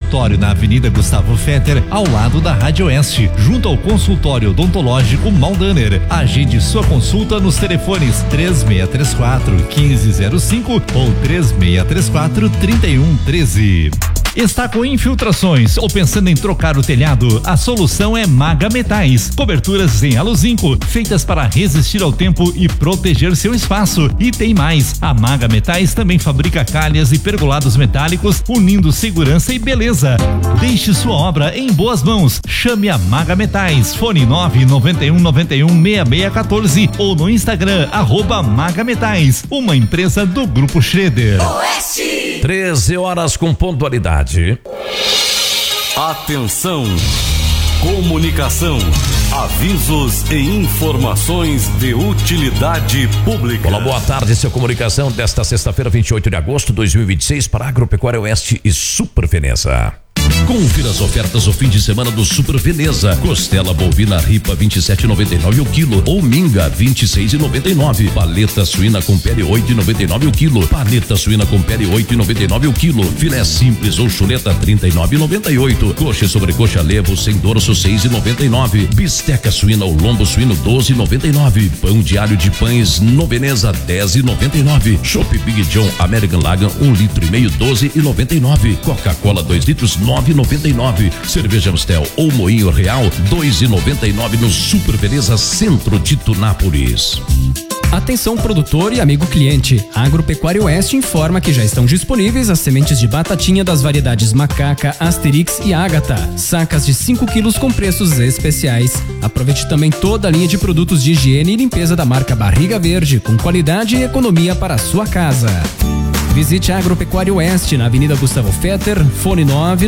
consultório na Avenida Gustavo Fetter, ao lado da Rádio Oeste, junto ao consultório odontológico Maldaner. Agende sua consulta nos telefones 3634-1505 ou 3634-3113. Está com infiltrações ou pensando em trocar o telhado? A solução é Maga Metais. Coberturas em aluzinco, feitas para resistir ao tempo e proteger seu espaço. E tem mais, a Maga Metais também fabrica calhas e pergolados metálicos, unindo segurança e beleza. Deixe sua obra em boas mãos. Chame a Maga Metais. Fone 991916614 ou no Instagram @Maga Metais, uma empresa do Grupo Schroeder. Oeste. 13 horas com pontualidade. Atenção! Comunicação, avisos e informações de utilidade pública. Olá, boa tarde, seu comunicação desta sexta-feira, 28 de agosto de 2026 para Agropecuária Oeste e Super Veneza. Confira as ofertas do fim de semana do Super Veneza. Costela bovina ripa 27,99 o quilo ou minga 26,99. Paleta suína com pele 8,99 o quilo. Paleta suína com pele 8,99 o quilo. Filé simples ou chuleta 39,98. Coxa e sobrecoxa levo sem dorso 6,99. Bisteca suína ou lombo suíno 12,99. Pão de alho de pães no Veneza 10,99. Chopp Big John American Lager 1,5 litro 12,99. Coca-Cola 2 litros 9,99. Cerveja Amstel ou Moinho Real 2,99 no Super Veneza Centro de Tunápolis. Atenção produtor e amigo cliente, a Agropecuária Oeste informa que já estão disponíveis as sementes de batatinha das variedades Macaca, Asterix e Ágata, sacas de 5 quilos com preços especiais. Aproveite também toda a linha de produtos de higiene e limpeza da marca Barriga Verde, com qualidade e economia para a sua casa. Visite a Agropecuária Oeste na Avenida Gustavo Fetter, fone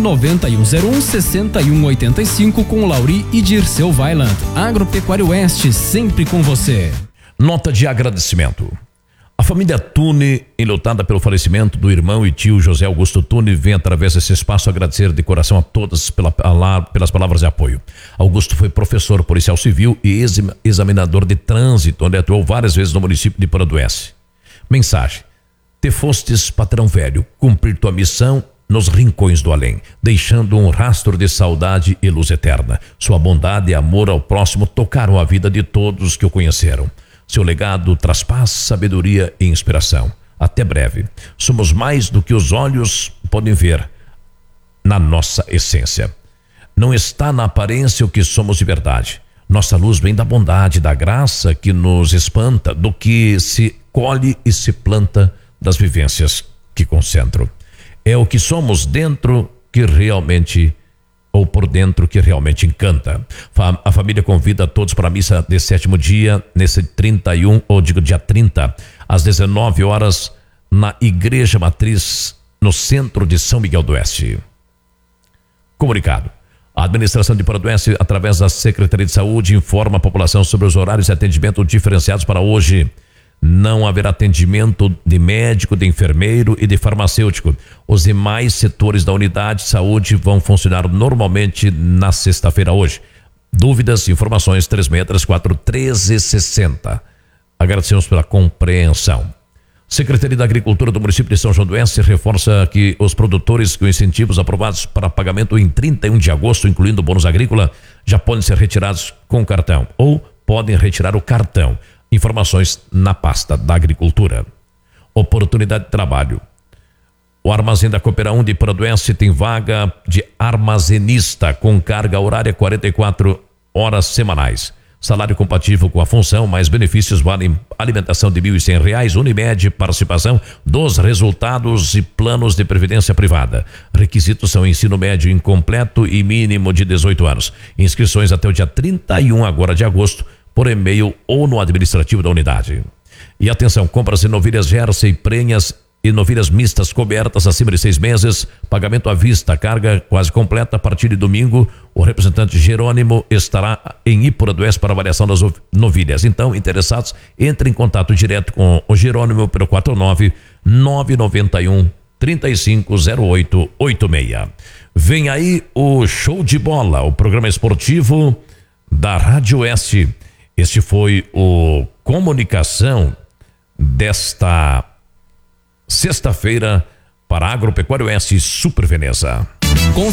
99101-6185 com o Lauri e Dirceu Weiland. Agropecuária Oeste, sempre com você. Nota de agradecimento. A família Tune, enlutada pelo falecimento do irmão e tio José Augusto Tune, vem através desse espaço agradecer de coração a todas pelas palavras de apoio. Augusto foi professor policial civil e examinador de trânsito, onde atuou várias vezes no município de Paranduense. Mensagem: te fostes, patrão velho, cumprir tua missão nos rincões do além, deixando um rastro de saudade e luz eterna. Sua bondade e amor ao próximo tocaram a vida de todos que o conheceram. Seu legado traz paz, sabedoria e inspiração. Até breve. Somos mais do que os olhos podem ver na nossa essência. Não está na aparência o que somos de verdade. Nossa luz vem da bondade, da graça que nos espanta, do que se colhe e se planta das vivências que concentram. É o que somos dentro que realmente, ou por dentro, que realmente encanta. A família convida a todos para a missa de sétimo dia, nesse 31, ou digo dia 30, às 19 horas, na Igreja Matriz, no centro de São Miguel do Oeste. Comunicado. A administração de Paranduense, através da Secretaria de Saúde, informa a população sobre os horários de atendimento diferenciados para hoje. Não haverá atendimento de médico, de enfermeiro e de farmacêutico. Os demais setores da unidade de saúde vão funcionar normalmente na sexta-feira hoje. Dúvidas, informações 3634-1360. Agradecemos pela compreensão. Secretaria da Agricultura do município de São João do Oeste reforça que os produtores com incentivos aprovados para pagamento em 31 de agosto, incluindo o bônus agrícola, já podem ser retirados com cartão ou podem retirar o cartão. Informações na pasta da Agricultura. Oportunidade de trabalho. O Armazém da Coopera 1 de Paranduense tem vaga de armazenista com carga horária 44 horas semanais. Salário compatível com a função, mais benefícios valem alimentação de R$1.100, Unimed, participação dos resultados e planos de previdência privada. Requisitos são ensino médio incompleto e mínimo de 18 anos. Inscrições até o dia 31 agora de agosto, por e-mail ou no administrativo da unidade. E atenção, compras de novilhas Jersey, prenhas e novilhas mistas cobertas acima de 6 meses, pagamento à vista, carga quase completa a partir de domingo. O representante Jerônimo estará em Ipuranduense para avaliação das novilhas. Então, interessados, entre em contato direto com o Jerônimo pelo 49-991-350886. Vem aí o Show de Bola, o programa esportivo da Rádio Oeste. Este foi o Comunicação desta sexta-feira para Agropecuária Oeste Super Veneza.